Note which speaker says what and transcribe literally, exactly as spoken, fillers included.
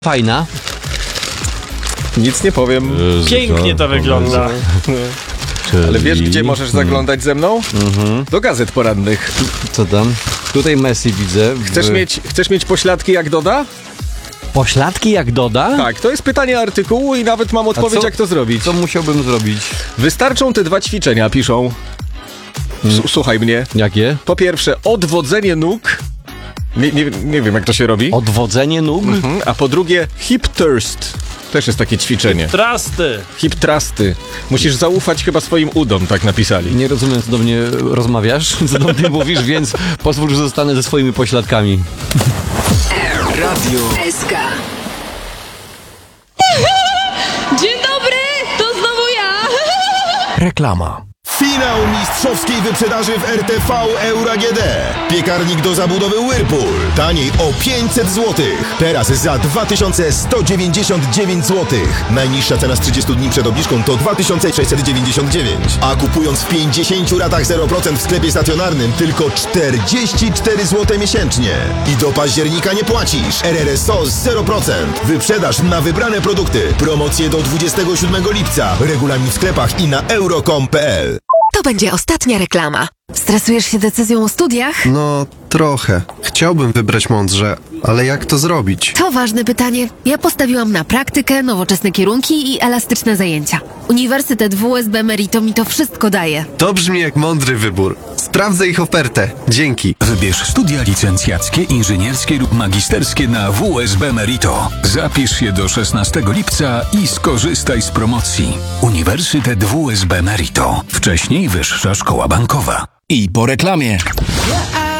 Speaker 1: Fajna.
Speaker 2: Nic nie powiem.
Speaker 3: Pięknie to wygląda.
Speaker 2: Ale wiesz, gdzie możesz zaglądać ze mną?
Speaker 1: Mhm.
Speaker 2: Do gazet porannych.
Speaker 1: Co tam? Tutaj Messi widzę. W...
Speaker 2: Chcesz mieć, chcesz mieć pośladki jak Doda?
Speaker 1: Pośladki jak Doda?
Speaker 2: Tak, to jest pytanie artykułu i nawet mam odpowiedź,
Speaker 1: co-
Speaker 2: jak to zrobić.
Speaker 1: Co musiałbym zrobić?
Speaker 2: Wystarczą te dwa ćwiczenia, piszą. S- Słuchaj mnie.
Speaker 1: Jakie?
Speaker 2: Po pierwsze, odwodzenie nóg. Nie, nie, nie wiem, jak to się robi.
Speaker 1: Odwodzenie nóg?
Speaker 2: Mhm. A po drugie, hip thrust. Też jest takie ćwiczenie.
Speaker 3: Trusty.
Speaker 2: Hip thrusty. Musisz zaufać chyba swoim udom, tak napisali.
Speaker 1: Nie rozumiem, co do mnie rozmawiasz, co do mnie mówisz, więc pozwól, że zostanę ze swoimi pośladkami.
Speaker 4: Radio S K.
Speaker 5: Dzień dobry, to znowu ja.
Speaker 1: Reklama.
Speaker 6: Finał mistrzowskiej wyprzedaży w R T V Euro A G D. Piekarnik do zabudowy Whirlpool. Taniej o pięćset złotych. Teraz za dwa tysiące sto dziewięćdziesiąt dziewięć złotych. Najniższa cena z trzydziestu dni przed obniżką to dwa tysiące sześćset dziewięćdziesiąt dziewięć. A kupując w pięćdziesięciu ratach zero procent w sklepie stacjonarnym tylko czterdzieści cztery złote miesięcznie. I do października nie płacisz. R R S O z zero procent. Wyprzedaż na wybrane produkty. Promocje do dwudziestego siódmego lipca. Regulamin w sklepach i na euro kropka com kropka p l.
Speaker 4: To będzie ostatnia reklama. Stresujesz się decyzją o studiach?
Speaker 7: No, trochę. Chciałbym wybrać mądrze, ale jak to zrobić?
Speaker 4: To ważne pytanie. Ja postawiłam na praktykę, nowoczesne kierunki i elastyczne zajęcia. Uniwersytet W S B Merito mi to wszystko daje.
Speaker 7: To brzmi jak mądry wybór. Sprawdzę ich ofertę. Dzięki.
Speaker 8: Wybierz studia licencjackie, inżynierskie lub magisterskie na W S B Merito. Zapisz się do szesnastego lipca i skorzystaj z promocji. Uniwersytet W S B Merito. Wcześniej Wyższa Szkoła Bankowa. I po reklamie.